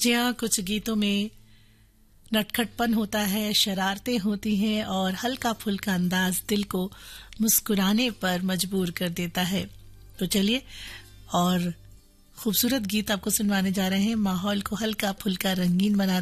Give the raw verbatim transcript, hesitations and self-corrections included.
जी हाँ, कुछ गीतों में नटखटपन होता है, शरारतें होती हैं और हल्का फुल्का अंदाज दिल को मुस्कुराने पर मजबूर कर देता है। तो चलिए और खूबसूरत गीत आपको सुनवाने जा रहे हैं, माहौल को हल्का फुल्का रंगीन बना